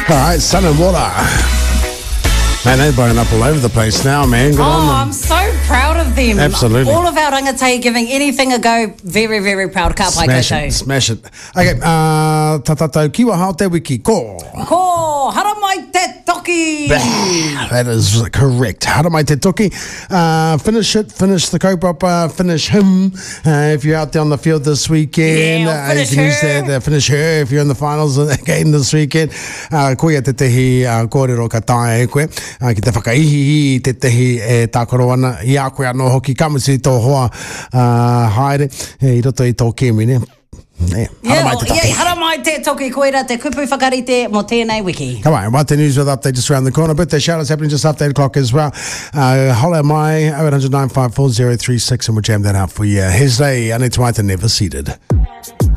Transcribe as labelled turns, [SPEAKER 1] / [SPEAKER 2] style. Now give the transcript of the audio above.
[SPEAKER 1] All right, sun and water. Man, they're blowing up all over the place now, man. Good on them.
[SPEAKER 2] I'm so proud of them.
[SPEAKER 1] Absolutely.
[SPEAKER 2] All of our rangatei giving anything a go. Very, very proud. Ka pai koutou.
[SPEAKER 1] Smash it. Okay, tatatau kiwa hao te wiki ko.
[SPEAKER 2] Ko, hara mai te toki.
[SPEAKER 1] That is correct. Hara mai te toki. Finish it. Finish the kaupapa. Finish him. If you're out there on the field this weekend,
[SPEAKER 2] Yeah,
[SPEAKER 1] you can use that. Finish her if you're in the finals again this weekend. Koia te tehi kōrero ka tae e koe. Ki te whakaihi te tehi e tākoro ana. I a koe anō hoki kamusi tō hoa haere. I roto i tō kimi, ne? Hara mai te toki.
[SPEAKER 2] Hara mai te toki koera te kupu whakarite mo tēnei wiki.
[SPEAKER 1] Come on, what the news with update just around the corner. Birthday shout-outs happening just after 8 o'clock as well. Holla mai, 0800 954 036, and we'll jam that out for you. His day, Ane Tuaita never seated.